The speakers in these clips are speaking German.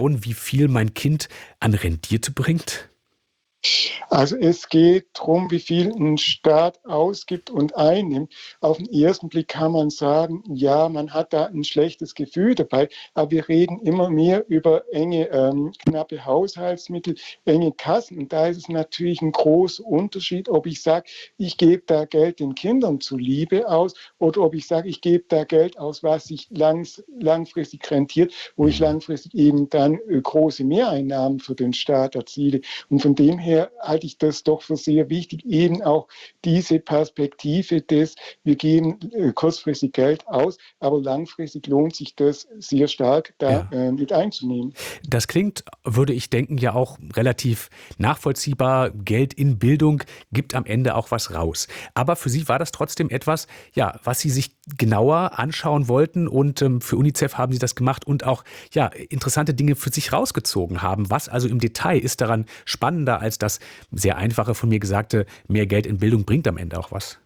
und wie viel mein Kind an Rendite bringt? Also es geht darum, wie viel ein Staat ausgibt und einnimmt. Auf den ersten Blick kann man sagen, ja, man hat da ein schlechtes Gefühl dabei, aber wir reden immer mehr über enge, knappe Haushaltsmittel, enge Kassen. Und da ist es natürlich ein großer Unterschied, ob ich sage, ich gebe da Geld den Kindern zuliebe aus oder ob ich sage, ich gebe da Geld aus, was sich langfristig rentiert, wo ich langfristig eben dann große Mehreinnahmen für den Staat erziele. Und von dem her halte ich das doch für sehr wichtig, eben auch diese Perspektive des, wir geben kurzfristig Geld aus, aber langfristig lohnt sich das sehr stark, da Ja. mit einzunehmen. Das klingt, würde ich denken, ja auch relativ nachvollziehbar. Geld in Bildung gibt am Ende auch was raus. Aber für Sie war das trotzdem etwas, ja, was Sie sich genauer anschauen wollten und für UNICEF haben Sie das gemacht und auch, ja, interessante Dinge für sich rausgezogen haben. Was also im Detail ist daran spannender als das sehr einfache von mir gesagte, mehr Geld in Bildung bringt am Ende auch was?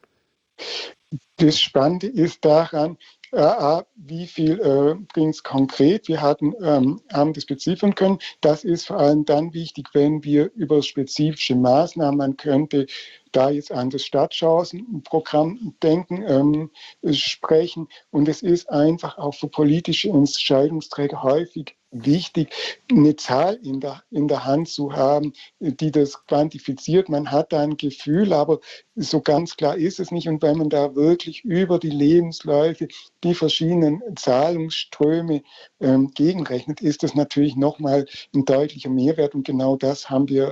Das Spannende ist daran, wie viel bringt es konkret. Wir haben das beziffern können. Das ist vor allem dann wichtig, wenn wir über spezifische Maßnahmen, man könnte da jetzt an das Stadtchancenprogramm denken, sprechen. Und es ist einfach auch für politische Entscheidungsträger häufig wichtig, eine Zahl in der Hand zu haben, die das quantifiziert. Man hat da ein Gefühl, aber so ganz klar ist es nicht. Und wenn man da wirklich über die Lebensläufe, die verschiedenen Zahlungsströme gegenrechnet, ist das natürlich nochmal ein deutlicher Mehrwert. Und genau das haben wir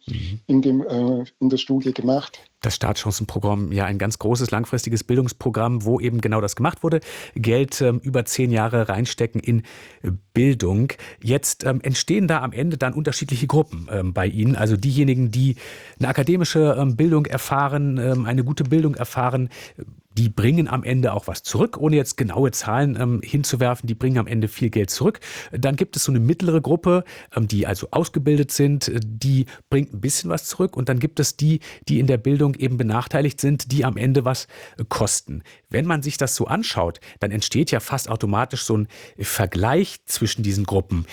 in der Studie gemacht. Das Startchancenprogramm, ja, ein ganz großes langfristiges Bildungsprogramm, wo eben genau das gemacht wurde. Geld über 10 Jahre reinstecken in Bildung. Jetzt entstehen da am Ende dann unterschiedliche Gruppen bei Ihnen. Also diejenigen, die eine akademische Bildung erfahren, eine gute Bildung erfahren, die bringen am Ende auch was zurück, ohne jetzt genaue Zahlen hinzuwerfen. Die bringen am Ende viel Geld zurück. Dann gibt es so eine mittlere Gruppe, die also ausgebildet sind, die bringt ein bisschen was zurück. Und dann gibt es die, die in der Bildung eben benachteiligt sind, die am Ende was kosten. Wenn man sich das so anschaut, dann entsteht ja fast automatisch so ein Vergleich zwischen diesen Gruppen.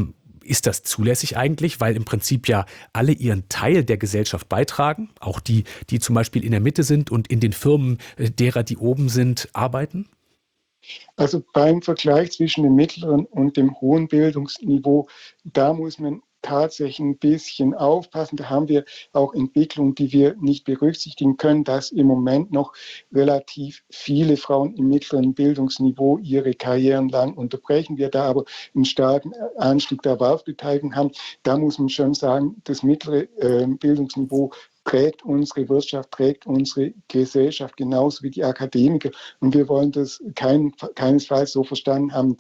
Ist das zulässig eigentlich, weil im Prinzip ja alle ihren Teil der Gesellschaft beitragen, auch die, die zum Beispiel in der Mitte sind und in den Firmen derer, die oben sind, arbeiten? Also beim Vergleich zwischen dem mittleren und dem hohen Bildungsniveau, da muss man tatsächlich ein bisschen aufpassen. Da haben wir auch Entwicklungen, die wir nicht berücksichtigen können, dass im Moment noch relativ viele Frauen im mittleren Bildungsniveau ihre Karrieren lang unterbrechen. Wir da aber einen starken Anstieg der Erwerbsbeteiligung haben. Da muss man schon sagen, das mittlere Bildungsniveau trägt unsere Wirtschaft, trägt unsere Gesellschaft genauso wie die Akademiker. Und wir wollen das keinesfalls so verstanden haben,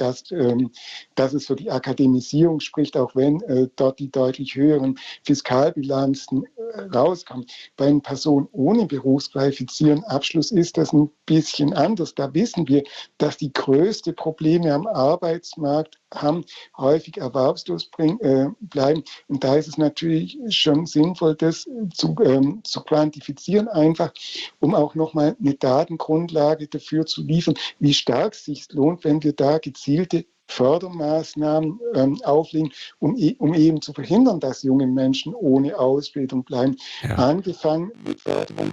dass es für die Akademisierung spricht, auch wenn dort die deutlich höheren Fiskalbilanzen rauskommen. Bei einer Person ohne berufsqualifizierenden Abschluss ist das ein bisschen anders. Da wissen wir, dass die größten Probleme am Arbeitsmarkt haben, häufig erwerbslos bleiben. Und da ist es natürlich schon sinnvoll, das zu quantifizieren, einfach, um auch nochmal eine Datengrundlage dafür zu liefern, wie stark es sich lohnt, wenn wir da gezielte Fördermaßnahmen auflegen, um eben zu verhindern, dass junge Menschen ohne Ausbildung bleiben. Ja. Angefangen mit Förderung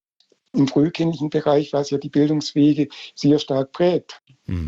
im frühkindlichen Bereich, was ja die Bildungswege sehr stark prägt.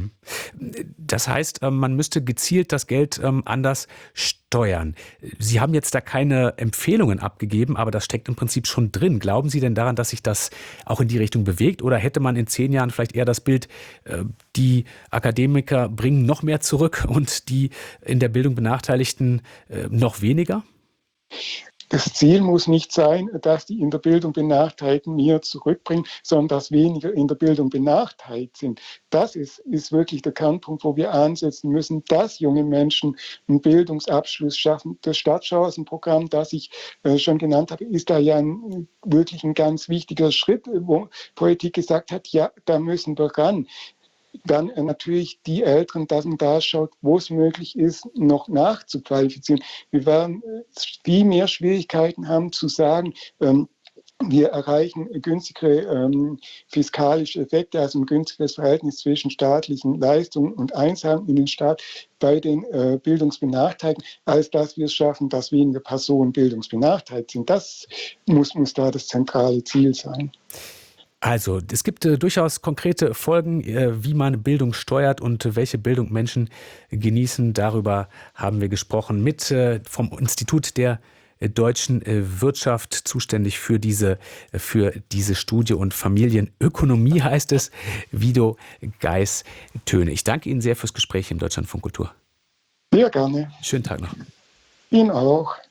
Das heißt, man müsste gezielt das Geld anders steuern. Sie haben jetzt da keine Empfehlungen abgegeben, aber das steckt im Prinzip schon drin. Glauben Sie denn daran, dass sich das auch in die Richtung bewegt? Oder hätte man in 10 Jahren vielleicht eher das Bild, die Akademiker bringen noch mehr zurück und die in der Bildung Benachteiligten noch weniger? Das Ziel muss nicht sein, dass die in der Bildung Benachteiligten mehr zurückbringen, sondern dass weniger in der Bildung benachteiligt sind. Das ist wirklich der Kernpunkt, wo wir ansetzen müssen, dass junge Menschen einen Bildungsabschluss schaffen. Das Stadtchancenprogramm, das ich schon genannt habe, ist da ja wirklich ein ganz wichtiger Schritt, wo Politik gesagt hat, ja, da müssen wir ran. Dann natürlich die Älteren, dass man da schaut, wo es möglich ist, noch nachzuqualifizieren. Wir werden viel mehr Schwierigkeiten haben zu sagen, wir erreichen günstigere fiskalische Effekte, also ein günstigeres Verhältnis zwischen staatlichen Leistungen und Einzahlungen in den Staat bei den Bildungsbenachteiligten, als dass wir es schaffen, dass weniger Personen bildungsbenachteiligt sind. Das muss da das zentrale Ziel sein. Also, es gibt durchaus konkrete Folgen, wie man Bildung steuert und welche Bildung Menschen genießen. Darüber haben wir gesprochen mit vom Institut der deutschen Wirtschaft, zuständig für diese Studie, und Familienökonomie heißt es, Wido Geis-Töne. Ich danke Ihnen sehr fürs Gespräch im Deutschlandfunk Kultur. Sehr gerne. Schönen Tag noch. Ihnen auch.